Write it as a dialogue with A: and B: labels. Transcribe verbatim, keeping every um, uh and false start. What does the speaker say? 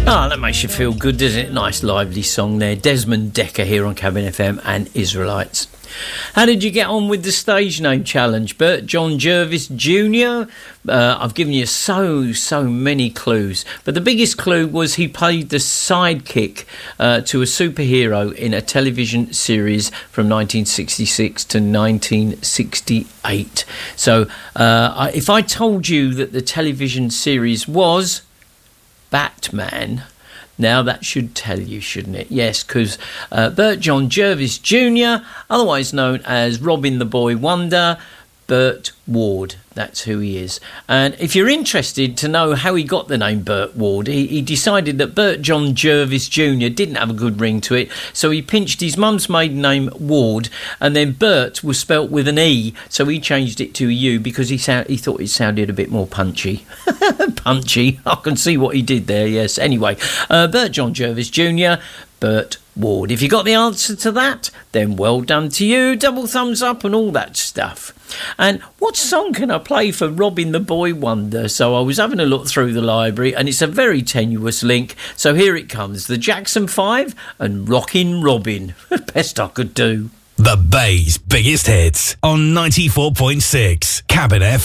A: Ah, that makes you feel good, doesn't it? Nice lively song there. Desmond Decker here on Cabin F M and Israelites. How did you get on with the stage name challenge? Bert John Jervis Junior Uh, I've given you so, so many clues. But the biggest clue was he played the sidekick uh, to a superhero in a television series from nineteen sixty-six to nineteen sixty-eight. So uh, if I told you that the television series was Batman, now that should tell you, shouldn't it? Yes, because uh, Bert John Jervis Junior, otherwise known as Robin the Boy Wonder, Burt Ward, that's who he is. And if you're interested to know how he got the name Burt Ward, he, he decided that Bert John Jervis Junior didn't have a good ring to it, so he pinched his mum's maiden name Ward, and then Bert was spelt with an E, so he changed it to a U because he sound, he thought it sounded a bit more punchy. Punchy, I can see what he did there, yes. Anyway, uh, Bert John Jervis Junior, Burt Ward. If you got the answer to that, then well done to you. Double thumbs up and all that stuff. And what song can I play for Robin the Boy Wonder? So I was having a look through the library and it's a very tenuous link. So here it comes. The Jackson Five and Rockin' Robin. Best I could do.
B: The Bay's biggest hits on ninety-four point six Cabin F M.